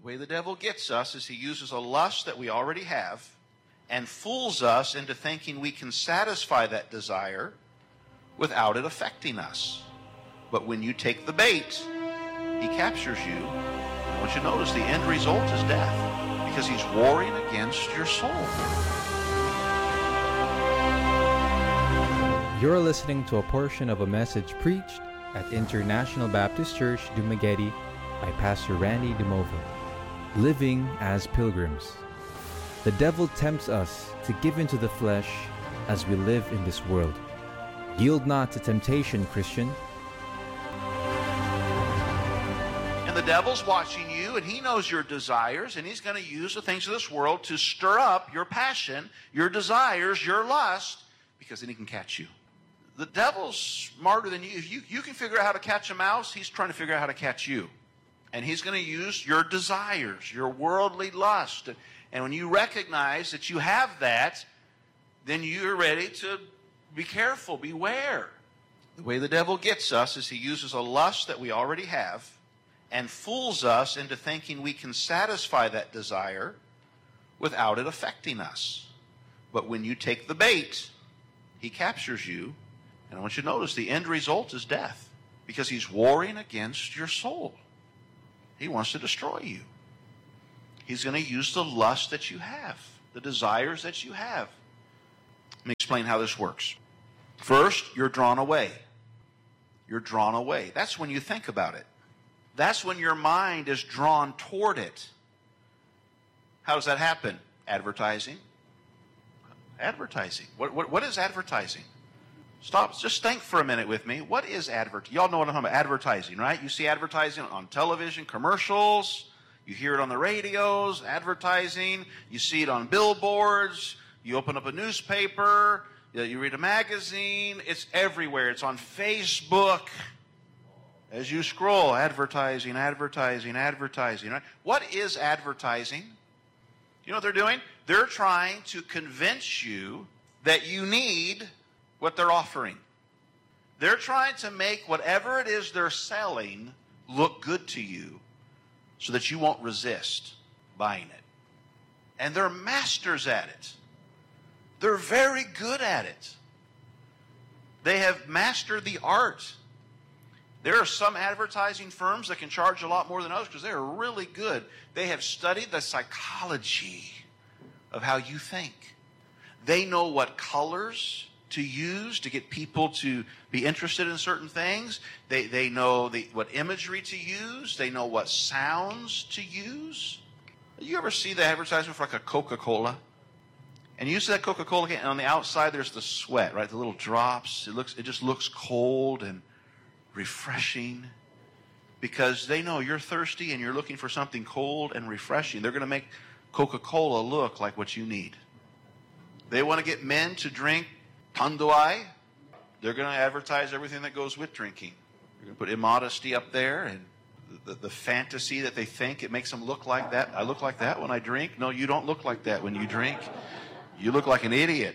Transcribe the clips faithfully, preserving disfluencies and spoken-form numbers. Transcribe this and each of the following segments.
way the devil gets us is he uses a lust that we already have and fools us into thinking we can satisfy that desire without it affecting us. But when you take the bait, he captures you. I want you to notice the end result is death, because he's warring against your soul. You're listening to a portion of a message preached at International Baptist Church, Dumaguete by Pastor Randy DeMova. Living as Pilgrims. The devil tempts us to give into the flesh as we live in this world. Yield not to temptation, Christian. And the devil's watching you, and he knows your desires, and he's going to use the things of this world to stir up your passion, your desires, your lust, because then he can catch you. The devil's smarter than you. If you, you can figure out how to catch a mouse, he's trying to figure out how to catch you. And he's going to use your desires, your worldly lust. And when you recognize that you have that, then you're ready to be careful, beware. The way the devil gets us is he uses a lust that we already have and fools us into thinking we can satisfy that desire without it affecting us. But when you take the bait, he captures you. And I want you to notice the end result is death, because he's warring against your soul. He wants to destroy you. He's going to use the lust that you have, the desires that you have. Let me explain how this works. First, you're drawn away. You're drawn away. That's when you think about it. That's when your mind is drawn toward it. How does that happen? Advertising. Advertising. What, what, what is advertising? Stop, just think for a minute with me. What is advertising? Y'all know what I'm talking about. Advertising, right? You see advertising on television, commercials. You hear it on the radios, advertising. You see it on billboards. You open up a newspaper. You read a magazine. It's everywhere. It's on Facebook. As you scroll, advertising, advertising, advertising. Right? What is advertising? You know what they're doing? They're trying to convince you that you need what they're offering. They're trying to make whatever it is they're selling look good to you so that you won't resist buying it. And they're masters at it. They're very good at it. They have mastered the art. There are some advertising firms that can charge a lot more than others because they're really good. They have studied the psychology of how you think. They know what colors to use to get people to be interested in certain things. They, they know the, what imagery to use. They know what sounds to use. You ever see the advertisement for like a Coca-Cola? And you see that Coca-Cola can, and on the outside there's the sweat, right? The little drops. It looks, it just looks cold and refreshing because they know you're thirsty and you're looking for something cold and refreshing. They're going to make Coca-Cola look like what you need. They want to get men to drink Tanduay. They're going to advertise everything that goes with drinking. They're going to put immodesty up there and the, the, the fantasy that they think it makes them look like that. I look like that when I drink. No, you don't look like that when you drink. You look like an idiot.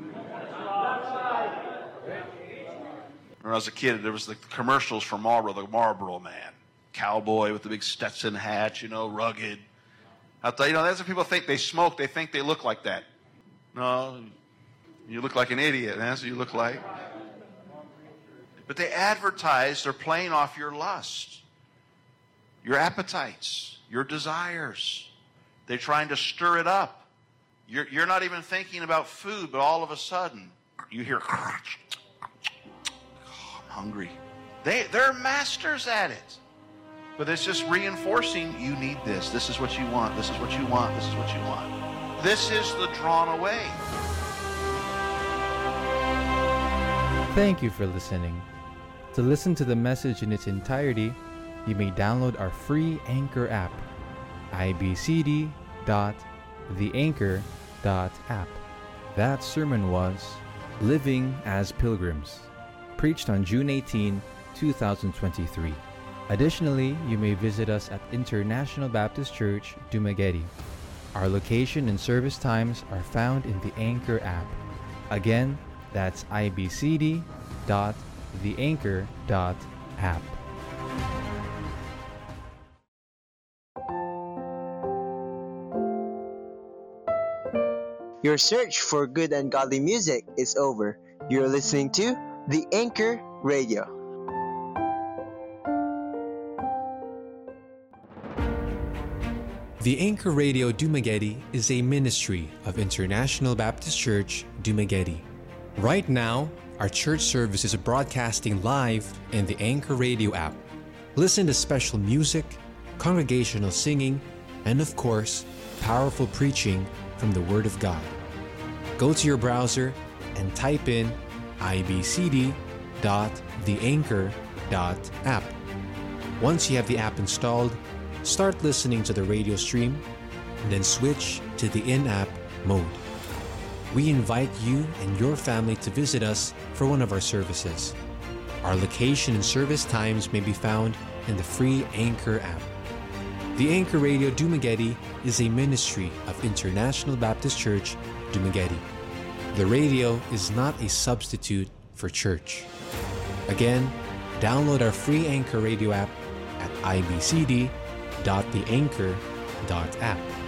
When I was a kid, there was the commercials for Marlboro, the Marlboro Man. Cowboy with the big Stetson hat, you know, rugged. I thought, you know, that's what people think they smoke. They think they look like that. No, you look like an idiot. That's what you look like. But they advertise, they're playing off your lust, your appetites, your desires. They're trying to stir it up. You're, you're not even thinking about food, but all of a sudden, you hear, oh, I'm hungry. They, they're masters at it. But it's just reinforcing, you need this. This is what you want. This is what you want. This is what you want. This is the drawn away. Thank you for listening. To listen to the message in its entirety, you may download our free Anchor app, i b c d dot the anchor dot app. That sermon was Living as Pilgrims, preached on June eighteenth, two thousand twenty-three. Additionally, you may visit us at International Baptist Church, Dumaguete. Our location and service times are found in the Anchor app. Again, that's i b c d dot the anchor dot app. Your search for good and godly music is over. You're listening to The Anchor Radio. The Anchor Radio Dumaguete is a ministry of International Baptist Church, Dumaguete. Right now, our church service is broadcasting live in the Anchor Radio app. Listen to special music, congregational singing, and of course, powerful preaching from the Word of God. Go to your browser and type in i b c d dot the anchor dot app. Once you have the app installed, start listening to the radio stream and then switch to the in-app mode. We invite you and your family to visit us for one of our services. Our location and service times may be found in the free Anchor app. The Anchor Radio Dumaguete is a ministry of International Baptist Church, Dumaguete. The radio is not a substitute for church. Again, download our free Anchor Radio app at i b c d dot the anchor dot app.